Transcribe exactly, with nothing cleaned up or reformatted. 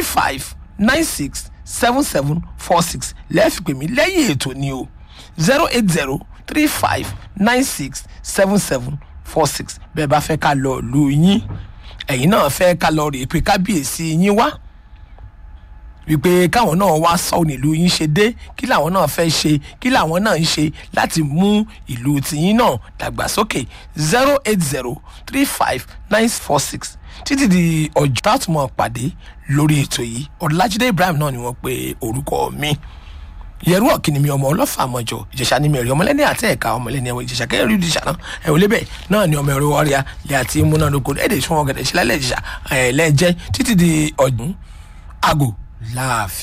five nine six seven seven four six lẹ́ẹ̀fì pè mí lẹ́yìn ètò ni o zero eight zero three five nine six seven seven four six bẹ́ẹ̀ bá fẹ́ ká lọ lu yín ẹ̀yin náà fẹ́ ká lọ rè pé kábíyèsí yín wá wípé káwọn náà wá sọ nílùú yín ṣe dé kí làwọn náà fẹ́ ṣe kí làwọn náà ń ṣe láti mú ìlú tiyín náà dàgbàsókè zero eight zero three five nine four six títí di ọjọ́ tààtùmọ̀ pàdé lórí ètò yìí Ọlájídé Ibrahim náà ni wọ́n pe orúkọ mi yẹrù ọ̀kìnì mi ọmọ ọlọ́fà àmọ́jọ ìjẹ̀ṣà ní mẹ́rin ọmọlẹ́ni àti ẹ̀ka ọmọlẹ́ni ẹ̀wọ̀n ìjẹ̀ṣà kẹrin ìjẹ̀ṣà náà ẹ̀wọ̀n lébẹ̀ náà ni ọmọ ẹ̀rọ wọ́ọ́rìà lè àti múnádóko ẹ̀ẹ́dẹ̀ tí wọ́n gẹ̀dẹ̀ ṣẹlẹ̀ ìjẹ̀ṣà ẹ̀ẹ́lẹ́jẹ́ títí di ọdún àgò láàfin.